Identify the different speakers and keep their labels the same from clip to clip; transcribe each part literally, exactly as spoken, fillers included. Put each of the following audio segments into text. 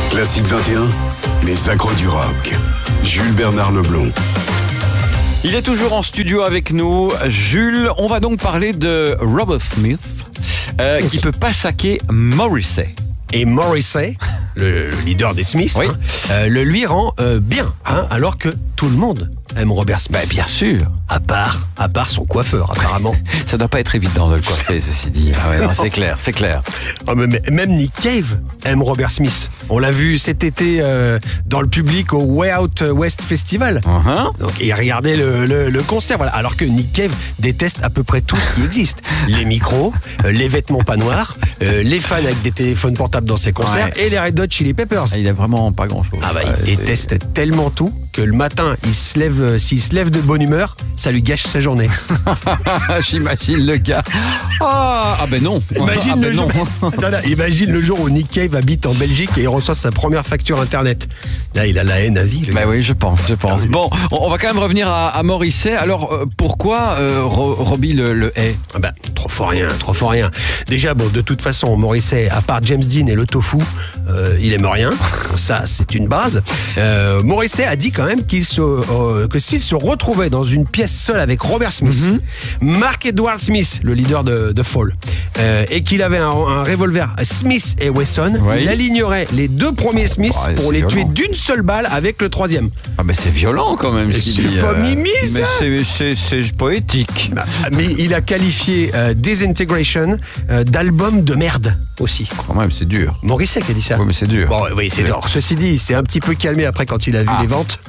Speaker 1: Classique vingt et un, les accros du rock. Jules Bernard Leblond.
Speaker 2: Il est toujours en studio avec nous. Jules, on va donc parler de Robert Smith, euh, qui peut pas saquer Morrissey.
Speaker 3: Et Morrissey, le leader des Smiths,
Speaker 2: oui.
Speaker 3: hein, euh, le lui rend euh, bien, hein, alors que tout le monde aime Robert Smith.
Speaker 2: Bah, bien sûr.
Speaker 3: À part, à part son coiffeur, apparemment.
Speaker 2: Ça doit pas être évident de le coiffer, ceci dit. Ah ouais, non, c'est clair, c'est clair.
Speaker 3: Oh, mais, mais, même Nick Cave aime Robert Smith. On l'a vu cet été euh, dans le public au Way Out West Festival.
Speaker 2: Uh-huh.
Speaker 3: Donc, et regardez le, le, le concert, voilà. Alors que Nick Cave déteste à peu près tout ce qui existe. Les micros, euh, les vêtements pas noirs, euh, les fans avec des téléphones portables dans ses concerts, ouais. Et les Red Hot Chili Peppers.
Speaker 2: Il a vraiment pas grand-chose.
Speaker 3: Ah bah,
Speaker 2: ouais,
Speaker 3: il déteste c'est... tellement tout que le matin, il se lève, s'il se lève de bonne humeur, ça lui gâche sa journée.
Speaker 2: J'imagine le gars. Ah, ah ben non.
Speaker 3: Imagine,
Speaker 2: ah ben
Speaker 3: le
Speaker 2: non.
Speaker 3: Jour... non, non, imagine le jour où Nick Cave habite en Belgique et il reçoit sa première facture internet. Là, il a la haine à vie.
Speaker 2: Ben oui, je pense, je pense. Bon, on va quand même revenir à, à Morrissey. Alors, euh, pourquoi euh, Ro- Robbie le, le hait?
Speaker 3: Ah ben, trop fort rien, trop fort rien. Déjà, bon, de toute façon, Morrissey, à part James Dean et le tofu, euh, il aime rien. Ça, c'est une base. Euh, Morrissey a dit quand même qu'il se, euh, que s'il se retrouvait dans une pièce seule avec Robert Smith, mm-hmm. Mark Edward Smith, le leader de, de Fall, euh, et qu'il avait un, un revolver Smith et Wesson, oui. Il alignerait les deux premiers Smiths oh, pour les violent. tuer d'une seule balle avec le troisième.
Speaker 2: Ah mais c'est violent quand même. Ce
Speaker 3: c'est
Speaker 2: dit,
Speaker 3: pas
Speaker 2: euh,
Speaker 3: mimi ça.
Speaker 2: Mais c'est, c'est, c'est poétique.
Speaker 3: Bah, mais il a qualifié euh, Disintegration euh, d'album de merde aussi.
Speaker 2: Quand même, c'est dur.
Speaker 3: Morrissey qui a dit ça.
Speaker 2: Oui, mais c'est dur.
Speaker 3: Bon, oui, c'est mais... dur. Ceci dit, il s'est un petit peu calmé après quand il a vu ah. les ventes.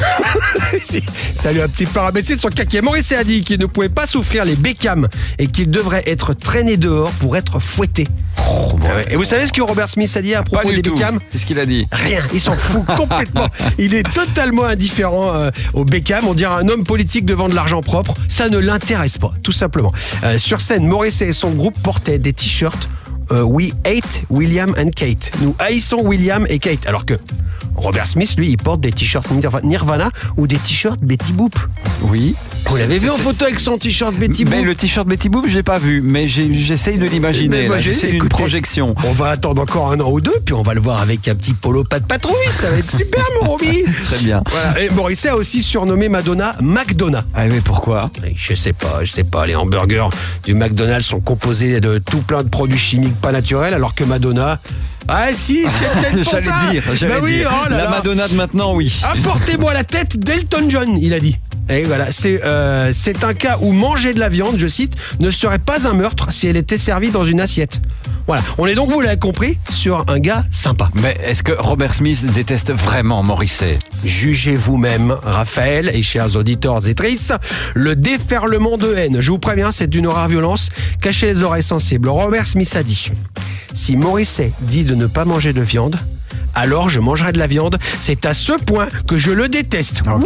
Speaker 3: Ça lui a un petit peu rabaissé son caquier. Morrissey a dit qu'il ne pouvait pas souffrir les Beckham et qu'il devrait être traîné dehors pour être fouetté. Oh, bon. Et vous savez ce que Robert Smith a dit à propos des Beckham?
Speaker 2: Qu'est-ce qu'il a dit?
Speaker 3: Rien, il s'en fout complètement. Il est totalement indifférent euh, aux Beckham. On dirait un homme politique devant de l'argent propre. Ça ne l'intéresse pas, tout simplement. Euh, sur scène, Morrissey et son groupe portaient des t-shirts euh, We hate William and Kate. Nous haïssons William et Kate. Alors que Robert Smith, lui, il porte des t-shirts Nirvana ou des t-shirts Betty Boop.
Speaker 2: Oui.
Speaker 3: Vous l'avez vu en photo avec son t-shirt Betty Boop?
Speaker 2: Mais le t-shirt Betty Boop, je l'ai pas vu, mais j'ai, j'essaye de l'imaginer. Là, j'essaie d'une projection.
Speaker 3: On va attendre encore un an ou deux, puis on va le voir avec un petit polo pas de patrouille. Ça va être super, mon Robbie.
Speaker 2: Très bien.
Speaker 3: Voilà. Et Morrissey a aussi surnommé Madonna McDonald.
Speaker 2: Ah oui, pourquoi?
Speaker 3: Je sais pas, je sais pas. Les hamburgers du McDonald's sont composés de tout plein de produits chimiques pas naturels, alors que Madonna... Ah si, c'est peut-être pour
Speaker 2: j'allais
Speaker 3: ça.
Speaker 2: dire, j'allais
Speaker 3: bah oui,
Speaker 2: dire.
Speaker 3: Oh là
Speaker 2: la
Speaker 3: là.
Speaker 2: Madonna de maintenant, oui.
Speaker 3: Apportez-moi la tête d'Elton John, il a dit. Et voilà, c'est, euh, c'est un cas où manger de la viande, je cite, ne serait pas un meurtre si elle était servie dans une assiette. Voilà, on est donc, vous l'avez compris, sur un gars sympa.
Speaker 2: Mais est-ce que Robert Smith déteste vraiment Morrissey?
Speaker 3: Jugez vous-même, Raphaël et chers auditeurs et auditrices, le déferlement de haine. Je vous préviens, c'est d'une rare violence. Cachez les oreilles sensibles. Robert Smith a dit: si Morrissey dit de ne pas manger de viande, alors je mangerai de la viande. C'est à ce point que je le déteste.
Speaker 2: Ok.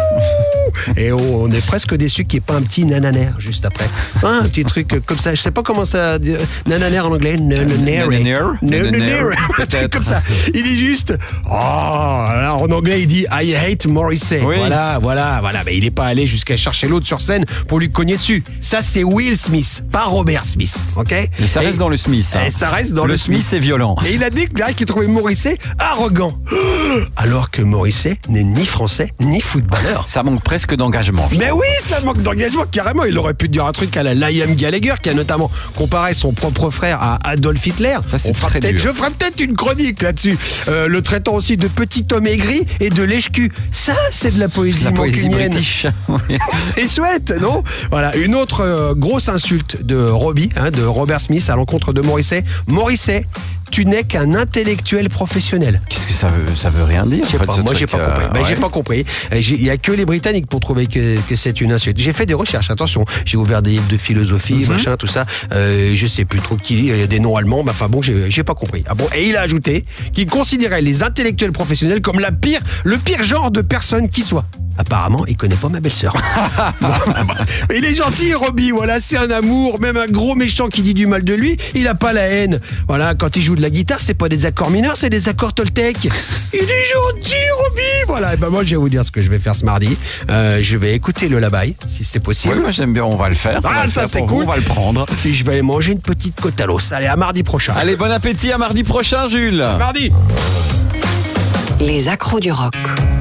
Speaker 3: Et on est presque déçu qu'il n'y ait pas un petit nananaire juste après. Hein, un petit truc comme ça. Je sais pas comment ça dit. Nananaire en anglais. Nananaire. Nananaire. Un truc comme ça. Il dit juste. Oh, alors en anglais il dit I hate Morrissey. Oui. Voilà, voilà, voilà. Mais il n'est pas allé jusqu'à chercher l'autre sur scène pour lui cogner dessus. Ça c'est Will Smith, pas Robert Smith. Ok.
Speaker 2: Mais ça reste et, dans le Smith. Hein.
Speaker 3: Et ça reste dans le,
Speaker 2: le Smith. C'est violent.
Speaker 3: Et il a dit qu'il trouvait Morrissey arrogant. Alors que Morrissey n'est ni français ni footballeur.
Speaker 2: Ça manque presque d'engagement.
Speaker 3: Mais oui, ça manque d'engagement, carrément. Il aurait pu dire un truc à la Liam Gallagher, qui a notamment comparé son propre frère à Adolf Hitler.
Speaker 2: Ça, c'est très dur.
Speaker 3: Je ferai peut-être une chronique là-dessus, euh, le traitant aussi de petit homme aigri et de lèche-cul. Ça, c'est de la poésie mancunienne. C'est chouette, non? Voilà, une autre euh, grosse insulte de Robbie, hein, de Robert Smith à l'encontre de Morrissey. Morrissey, tu n'es qu'un intellectuel professionnel.
Speaker 2: Qu'est-ce que ça veut, ça veut rien dire?
Speaker 3: Je sais
Speaker 2: en fait,
Speaker 3: pas, moi
Speaker 2: truc,
Speaker 3: j'ai pas
Speaker 2: euh,
Speaker 3: compris. Ben,
Speaker 2: ouais.
Speaker 3: J'ai pas compris. Il y a que les Britanniques pour trouver que, que c'est une insulte. J'ai fait des recherches, attention. J'ai ouvert des livres de philosophie, mm-hmm. machin, tout ça. Euh, je sais plus trop qui. Il y a des noms allemands. Mais enfin bon, j'ai, j'ai pas compris. Ah bon. Et il a ajouté qu'il considérait les intellectuels professionnels comme la pire, le pire genre de personne qui soit. Apparemment, il connaît pas ma belle-sœur. Il est gentil, Robbie. Voilà, c'est un amour. Même un gros méchant qui dit du mal de lui, il a pas la haine. Voilà, quand il joue de la guitare, c'est pas des accords mineurs, c'est des accords Toltec. Il est gentil, Robbie. Voilà. Et ben moi, je vais vous dire ce que je vais faire ce mardi. Euh, je vais écouter le Labaye, si c'est possible.
Speaker 2: Oui, moi j'aime bien. On va le faire. On
Speaker 3: ah,
Speaker 2: va le
Speaker 3: ça
Speaker 2: faire
Speaker 3: c'est
Speaker 2: pour
Speaker 3: cool.
Speaker 2: Vous, on va le prendre.
Speaker 3: Puis je vais aller manger une petite côte à l'os. Allez, à mardi prochain.
Speaker 2: Allez, bon appétit à mardi prochain, Jules.
Speaker 3: À mardi.
Speaker 4: Les accros du rock.